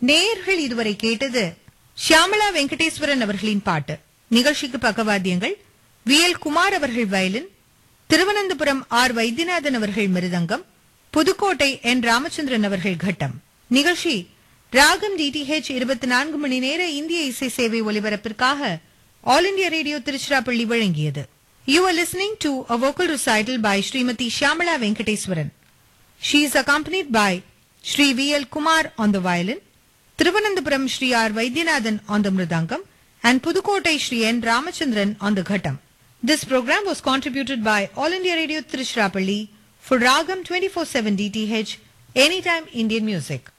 நேயர்கள் இதுவரை கேட்டது ஷியாமளா வெங்கடேஸ்வரன் அவர்களின் பாட்டு. நிகழ்ச்சிக்கு பக்கவாத்தியங்கள் வி எல் குமார் அவர்கள் வயலின், திருவனந்தபுரம் ஆர் வைத்தியநாதன் அவர்கள் மிருதங்கம், புதுக்கோட்டை என் ராமச்சந்திரன் அவர்கள் கட்டம். நிகழ்ச்சி ராகம் டிடிஹெச் 24 மணி நேர இந்திய இசை சேவை ஒலிபரப்பிற்காக ஆல் இண்டியா ரேடியோ திருச்சிராப்பள்ளி வழங்கியது. You are listening to a vocal recital by Srimati Shyamala Venkateswaran. She is accompanied by Shri V. L. Kumar on the violin, Thiruvananthapuram Shri R. Vaidyanathan on the mridangam, and Pudukottai Shri N. Ramachandran on the ghattam. This program was contributed by All India Radio Tiruchirappalli for Ragam 24/7 DTH, Anytime Indian Music.